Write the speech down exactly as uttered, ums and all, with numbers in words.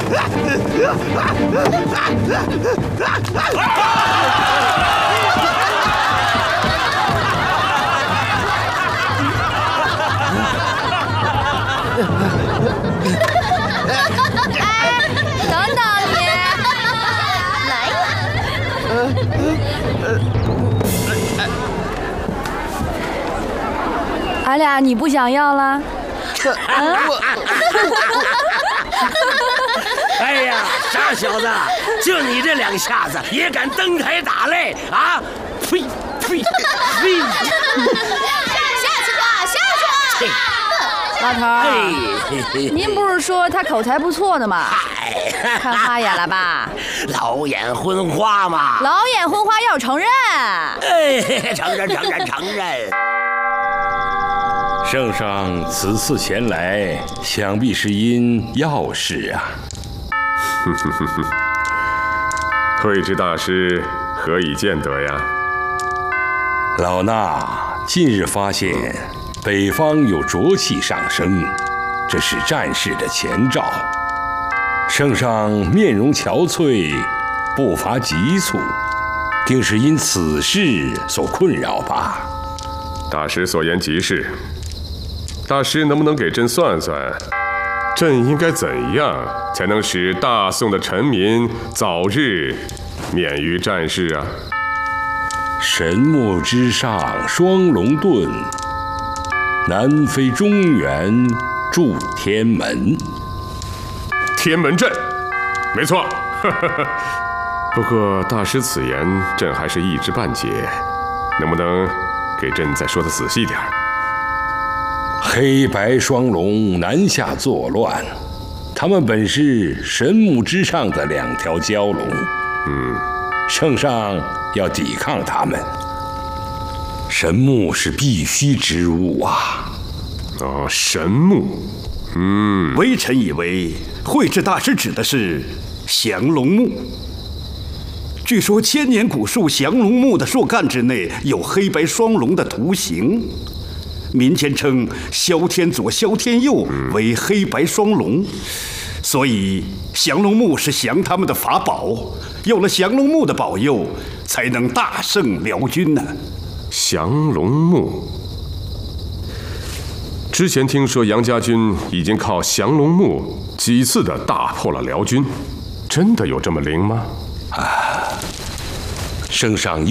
等等你，来呀！俺俩你不想要了？ 哎呀，傻小子，就你这两下子也敢登台打擂啊？呸呸呸！ 下去吧，下去！老头儿，您不是说他口才不错的吗？看花眼了吧？ 老眼昏花嘛。 老眼昏花要承认。 哎，承认承认承认。 圣上此次前来，想必是因要事啊。 哼哼哼哼，慧知大师何以见得呀？ 老衲近日发现，北方有浊气上升，这是战事的前兆。圣上面容憔悴，步伐急促，定是因此事所困扰吧？ 大师所言极是。大师能不能给朕算算，朕应该怎样才能使大宋的臣民早日免于战事啊？ 神木之上双龙遁，南飞中原筑天门。 天门阵，没错。不过大师此言，朕还是一知半解，能不能给朕再说得仔细点？ 黑白双龙南下作乱，他们本是神木之上的两条蛟龙。 嗯， 圣上要抵抗他们，神木是必须之物啊。 哦，神木。嗯， 微臣以为慧知大师指的是降龙木。据说千年古树降龙木的树干之内有黑白双龙的图形。民间称萧天左、萧天右为黑白双龙，所以降龙木是降他们的法宝。有了降龙木的保佑，才能大胜辽军呢。 降龙木，之前听说杨家军已经靠降龙木几次的大破了辽军，真的有这么灵吗？ 啊，圣上